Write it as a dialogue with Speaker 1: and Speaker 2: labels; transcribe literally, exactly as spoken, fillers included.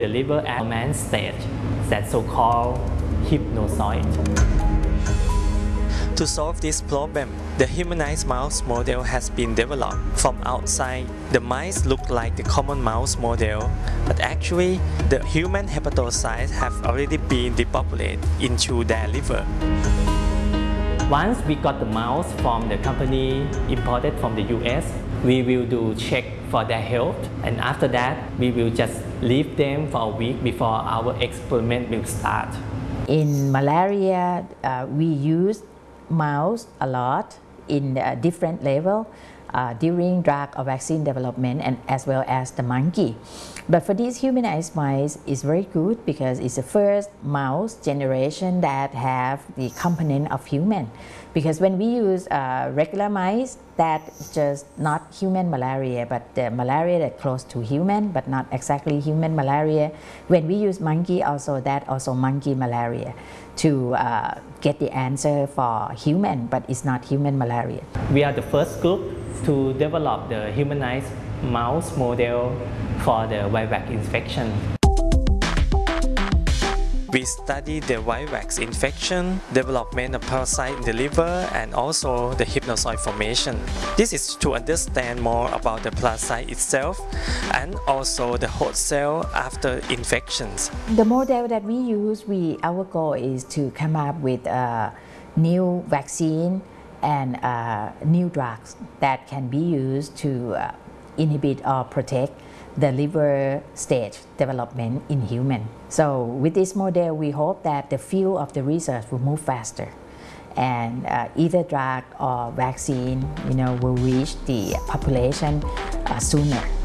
Speaker 1: the liver advanced stage, that so-called hypnozoid.
Speaker 2: To solve this problem, the humanized mouse model has been developed. From outside, the mice look like the common mouse model, but actually, the human hepatocytes have already been depopulated into their liver.
Speaker 1: Once we got the mouse from the company imported from the U S, we will do check for their health, and after that, we will just leave them for a week before our experiment will start.
Speaker 3: In malaria, uh, we use mouse a lot in a different level uh, during drug or vaccine development, and as well as the monkey. But for these humanized mice, it's very good because it's the first mouse generation that have the component of human. Because when we use uh, regular mice, that just not human malaria, but the malaria that close to human, but not exactly human malaria. When we use monkey, also that also monkey malaria to uh, get the answer for human, but it's not human malaria.
Speaker 1: We are the first group to develop the humanized mouse model for the Vivax infection.
Speaker 2: We study the Vivax infection, development of parasite in the liver, and also the hypnozoid formation. This is to understand more about the parasite itself and also the host cell after infections.
Speaker 3: The model that we use, we our goal is to come up with a new vaccine and uh, new drugs that can be used to uh, inhibit or protect the liver stage development in human. So with this model, we hope that the field of the research will move faster, and uh, either drug or vaccine, you know, will reach the population uh, sooner.